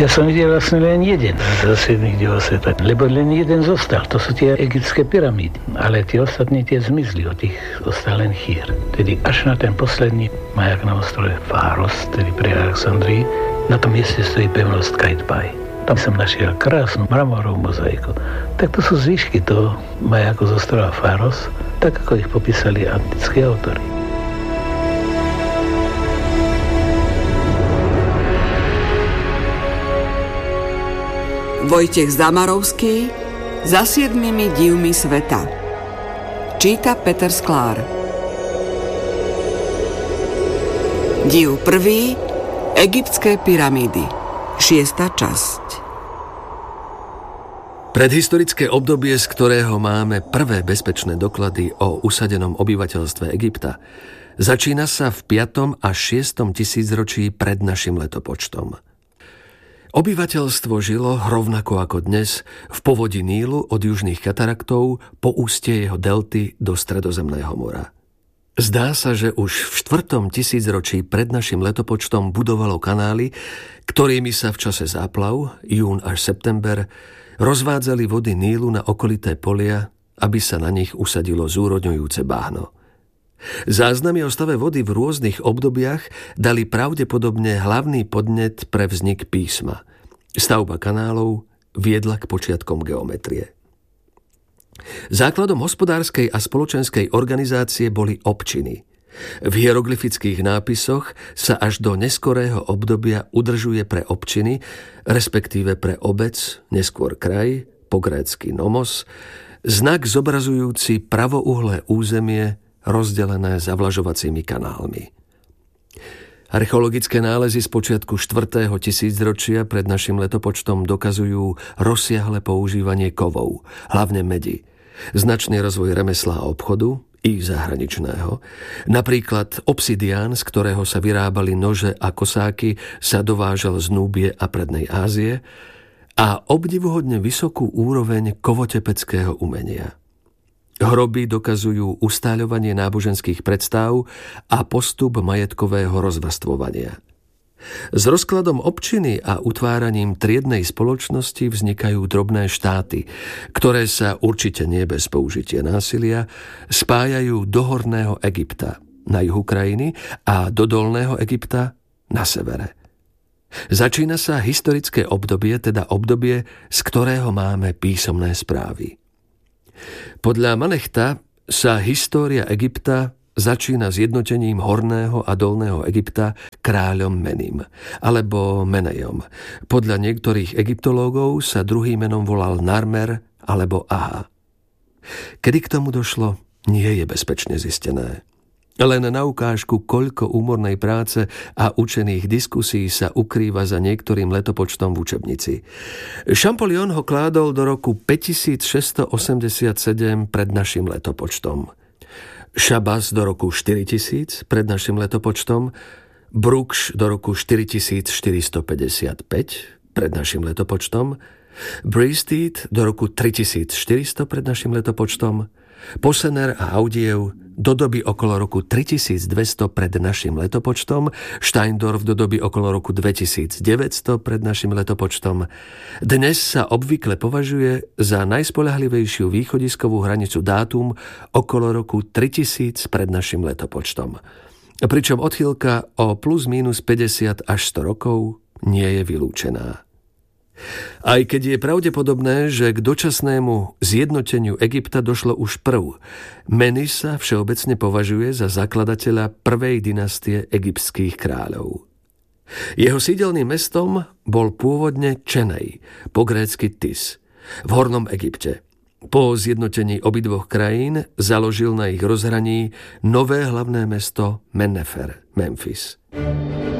Ja som videl vlastne len jeden zo 7 divov sveta, lebo len jeden zostal, to sú tie egyptské pyramídy, ale tie ostatní tie zmizli, od tých ostal len chýr. Tedy až na ten posledný majak na ostrove Fáros, tedy pri Alexandrii, na tom mieste stojí pevnosť Kajtbaj. Tam som našiel krásnu mramorovú mozaiku. Tak to sú zvyšky toho majaku z ostrova Fáros, tak ako ich popísali antickí autori. Vojtech Zamarovský Za 7 divmi sveta. Číta Peter Sklár. Div 1. Egyptské pyramídy. 6. časť. Predhistorické obdobie, z ktorého máme prvé bezpečné doklady o usadenom obyvateľstve Egypta, začína sa v 5. až 6. tisícročí pred našim letopočtom. Obyvateľstvo žilo rovnako ako dnes v povodí Nílu od južných kataraktov po ústie jeho delty do Stredozemného mora. Zdá sa, že už v 4. tisícročí pred našim letopočtom budovalo kanály, ktorými sa v čase záplav, jún až september, rozvádzali vody Nílu na okolité polia, aby sa na nich usadilo zúrodňujúce bahno. Záznamy o stave vody v rôznych obdobiach dali pravdepodobne hlavný podnet pre vznik písma. Stavba kanálov viedla k počiatkom geometrie. Základom hospodárskej a spoločenskej organizácie boli občiny. V hieroglyfických nápisoch sa až do neskorého obdobia udržuje pre občiny, respektíve pre obec, neskôr kraj, po grécky nomos, znak zobrazujúci pravouhlé územie rozdelené zavlažovacími kanálmi. Archeologické nálezy z počiatku 4. tisícročia pred našim letopočtom dokazujú rozsiahle používanie kovov, hlavne medi, značný rozvoj remesla a obchodu, i zahraničného. Napríklad obsidián, z ktorého sa vyrábali nože a kosáky, sa dovážal z Núbie a prednej Ázie, a obdivuhodne vysokú úroveň kovotepeckého umenia. Hroby dokazujú ustáľovanie náboženských predstáv a postup majetkového rozvrstvovania. S rozkladom občiny a utváraním triednej spoločnosti vznikajú drobné štáty, ktoré sa určite nie bez použitia násilia spájajú do Horného Egypta na juhu krajiny a do Dolného Egypta na severe. Začína sa historické obdobie, teda obdobie, z ktorého máme písomné správy. Podľa Manechta sa história Egypta začína zjednotením Horného a Dolného Egypta kráľom Menim, alebo Menejom. Podľa niektorých egyptológov sa druhým menom volal Narmer alebo Aha. Kedy k tomu došlo, nie je bezpečne zistené. Len na ukážku, koľko úmornej práce a učených diskusí sa ukrýva za niektorým letopočtom v učebnici. Champollion ho kládol do roku 5687 pred našim letopočtom. Šabas do roku 4000 pred našim letopočtom, Brugsch do roku 4455 pred našim letopočtom, Breasted do roku 3400 pred našim letopočtom, Posener a Audiev do doby okolo roku 3200 pred našim letopočtom, Steindorf do doby okolo roku 2900 pred našim letopočtom. Dnes sa obvykle považuje za najspoľahlivejšiu východiskovú hranicu dátum okolo roku 3000 pred našim letopočtom. Pričom odchýlka o plus minus 50 až 100 rokov nie je vylúčená. Aj keď je pravdepodobné, že k dočasnému zjednoteniu Egypta došlo už prv, Menis sa všeobecne považuje za zakladateľa prvej dynastie egyptských kráľov. Jeho sídelným mestom bol pôvodne Čenej, po grécky Tis, v Hornom Egypte. Po zjednotení obidvoch krajín založil na ich rozhraní nové hlavné mesto Mennefer, Memphis.